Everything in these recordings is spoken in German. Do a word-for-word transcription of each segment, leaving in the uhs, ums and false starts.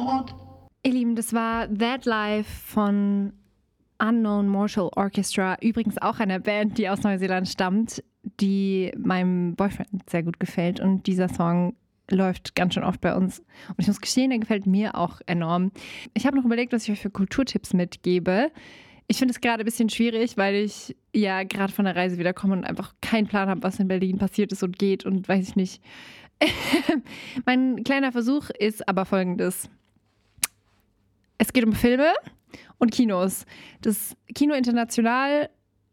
Ihr Lieben, das war That Life von Unknown Martial Orchestra. Übrigens auch eine Band, die aus Neuseeland stammt, die meinem Boyfriend sehr gut gefällt. Und dieser Song läuft ganz schön oft bei uns. Und ich muss gestehen, der gefällt mir auch enorm. Ich habe noch überlegt, was ich euch für Kulturtipps mitgebe. Ich finde es gerade ein bisschen schwierig, weil ich ja gerade von der Reise wiederkomme und einfach keinen Plan habe, was in Berlin passiert ist und geht und weiß ich nicht. Mein kleiner Versuch ist aber folgendes. Es geht um Filme und Kinos. Das Kino International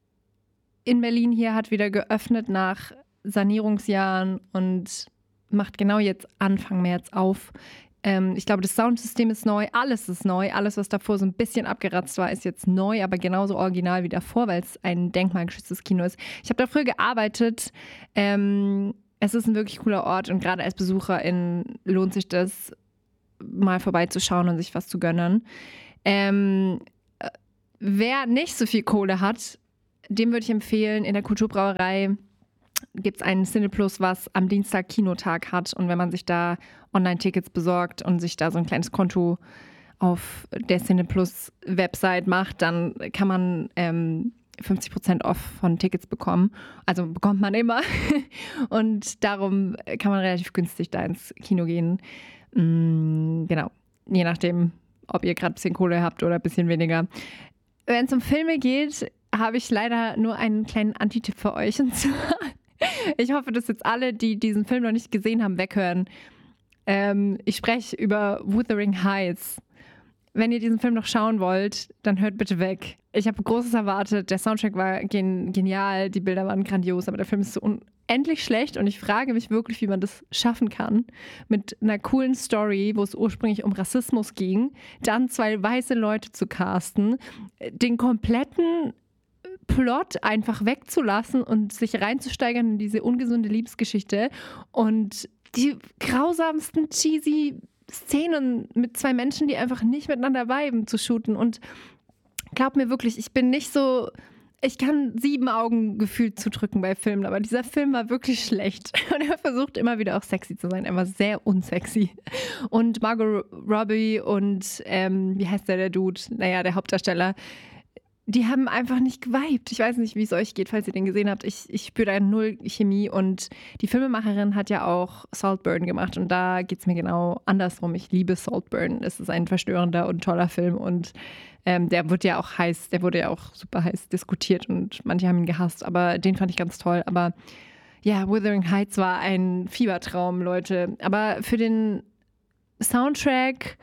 in Berlin hier hat wieder geöffnet nach Sanierungsjahren und macht genau jetzt Anfang März auf. Ähm, ich glaube, das Soundsystem ist neu, alles ist neu. Alles, was davor so ein bisschen abgeratzt war, ist jetzt neu, aber genauso original wie davor, weil es ein denkmalgeschütztes Kino ist. Ich habe da früher gearbeitet. Ähm, es ist ein wirklich cooler Ort und gerade als Besucherin lohnt sich das, mal vorbeizuschauen und sich was zu gönnen. Ähm, wer nicht so viel Kohle hat, dem würde ich empfehlen, in der Kulturbrauerei gibt es einen Cineplus, was am Dienstag Kinotag hat. Und wenn man sich da Online-Tickets besorgt und sich da so ein kleines Konto auf der Cineplus-Website macht, dann kann man ähm, fünfzig Prozent off von Tickets bekommen. Also bekommt man immer. Und darum kann man relativ günstig da ins Kino gehen. Genau, je nachdem, ob ihr gerade ein bisschen Kohle habt oder ein bisschen weniger. Wenn es um Filme geht, habe ich leider nur einen kleinen Antitipp für euch. Und zwar, ich hoffe, dass jetzt alle, die diesen Film noch nicht gesehen haben, weghören. Ähm, ich spreche über Wuthering Heights. Wenn ihr diesen Film noch schauen wollt, dann hört bitte weg. Ich habe Großes erwartet, der Soundtrack war gen- genial, die Bilder waren grandios, aber der Film ist so unendlich schlecht und ich frage mich wirklich, wie man das schaffen kann, mit einer coolen Story, wo es ursprünglich um Rassismus ging, dann zwei weiße Leute zu casten, den kompletten Plot einfach wegzulassen und sich reinzusteigern in diese ungesunde Liebesgeschichte und die grausamsten, cheesy Szenen mit zwei Menschen, die einfach nicht miteinander viben, zu shooten. Und glaub mir wirklich, ich bin nicht so, ich kann sieben Augen gefühlt zudrücken bei Filmen, aber dieser Film war wirklich schlecht. Und er versucht immer wieder auch sexy zu sein. Er war sehr unsexy. Und Margot Robbie und, ähm, wie heißt der, der Dude? Naja, der Hauptdarsteller, die haben einfach nicht geweibt. Ich weiß nicht, wie es euch geht, falls ihr den gesehen habt. Ich, ich spüre da null Chemie. Und die Filmemacherin hat ja auch Saltburn gemacht. Und da geht es mir genau andersrum. Ich liebe Saltburn. Es ist ein verstörender und toller Film. Und ähm, der wird ja auch heiß, der wurde ja auch super heiß diskutiert. Und manche haben ihn gehasst. Aber den fand ich ganz toll. Aber ja, Wuthering Heights war ein Fiebertraum, Leute. Aber für den Soundtrack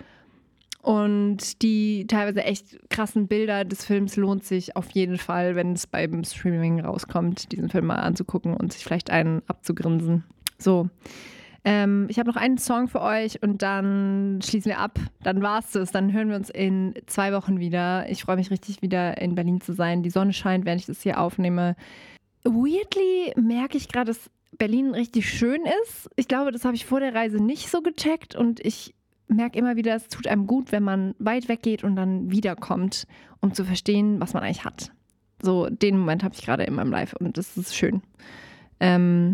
und die teilweise echt krassen Bilder des Films lohnt sich auf jeden Fall, wenn es beim Streaming rauskommt, diesen Film mal anzugucken und sich vielleicht einen abzugrinsen. So, ähm, ich habe noch einen Song für euch und dann schließen wir ab. Dann war's das. Dann hören wir uns in zwei Wochen wieder. Ich freue mich richtig, wieder in Berlin zu sein. Die Sonne scheint, während ich das hier aufnehme. Weirdly merke ich gerade, dass Berlin richtig schön ist. Ich glaube, das habe ich vor der Reise nicht so gecheckt und ich merke immer wieder, es tut einem gut, wenn man weit weggeht und dann wiederkommt, um zu verstehen, was man eigentlich hat. So, den Moment habe ich gerade in meinem Life und das ist schön. Ähm,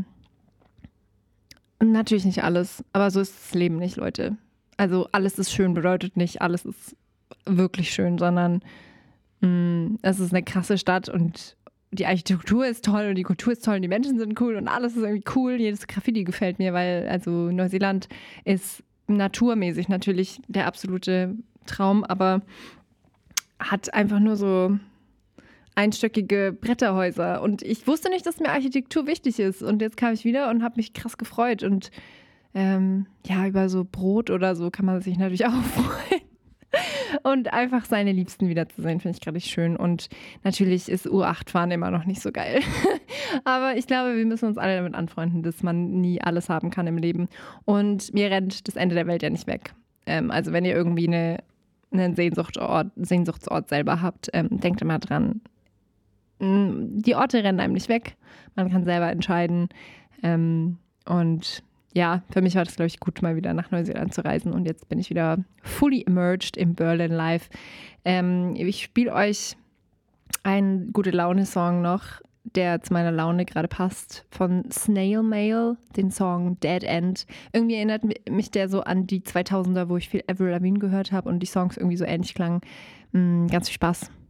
natürlich nicht alles, aber so ist das Leben nicht, Leute. Also alles ist schön bedeutet nicht, alles ist wirklich schön, sondern mh, es ist eine krasse Stadt und die Architektur ist toll und die Kultur ist toll und die Menschen sind cool und alles ist irgendwie cool. Jedes Graffiti gefällt mir, weil also Neuseeland ist naturmäßig natürlich der absolute Traum, aber hat einfach nur so einstöckige Bretterhäuser. Und ich wusste nicht, dass mir Architektur wichtig ist. Und jetzt kam ich wieder und habe mich krass gefreut. Und ähm, ja, über so Brot oder so kann man sich natürlich auch freuen. Und einfach seine Liebsten wiederzusehen, finde ich gerade schön. Und natürlich ist U acht fahren immer noch nicht so geil. Aber ich glaube, wir müssen uns alle damit anfreunden, dass man nie alles haben kann im Leben. Und mir rennt das Ende der Welt ja nicht weg. Ähm, also wenn ihr irgendwie eine, einen Sehnsuchtsort, Sehnsuchtsort selber habt, ähm, denkt immer dran, die Orte rennen einem nicht weg. Man kann selber entscheiden. Ähm, und ja, für mich war das, glaube ich, gut, mal wieder nach Neuseeland zu reisen. Und jetzt bin ich wieder fully immersed im Berlin Life. Ähm, ich spiele euch einen Gute-Laune-Song noch, der zu meiner Laune gerade passt, von Snail Mail, den Song Dead End. Irgendwie erinnert mich der so an die zweitausender, wo ich viel Avril Lavigne gehört habe und die Songs irgendwie so ähnlich klangen. Mm, ganz viel Spaß.